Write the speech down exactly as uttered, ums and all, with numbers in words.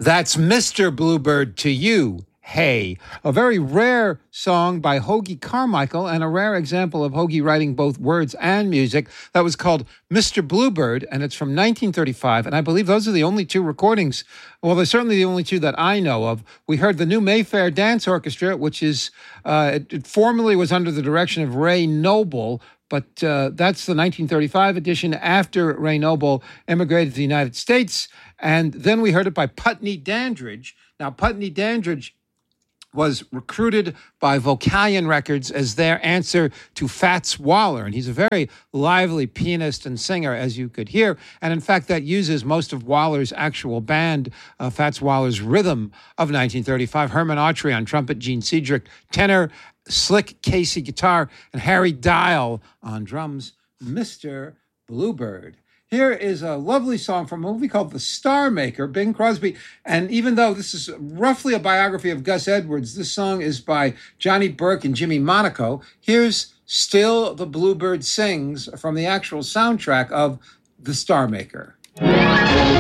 That's Mister Bluebird to you. Hey, a very rare song by Hoagy Carmichael and a rare example of Hoagy writing both words and music. That was called Mister Bluebird, and it's from nineteen thirty-five. And I believe those are the only two recordings. Well, they're certainly the only two that I know of. We heard the New Mayfair Dance Orchestra, which is, uh, it, it formerly was under the direction of Ray Noble, but uh, that's the nineteen thirty-five edition after Ray Noble emigrated to the United States. And then we heard it by Putney Dandridge. Now, Putney Dandridge was recruited by Vocalion Records as their answer to Fats Waller. And he's a very lively pianist and singer, as you could hear. And in fact, that uses most of Waller's actual band, uh, Fats Waller's Rhythm of nineteen thirty-five. Herman Autry on trumpet, Gene Cedric tenor, Slick Casey guitar, and Harry Dial on drums. Mister Bluebird. Here is a lovely song from a movie called The Star Maker, Bing Crosby. And even though this is roughly a biography of Gus Edwards, this song is by Johnny Burke and Jimmy Monaco. Here's Still the Bluebird Sings from the actual soundtrack of The Star Maker.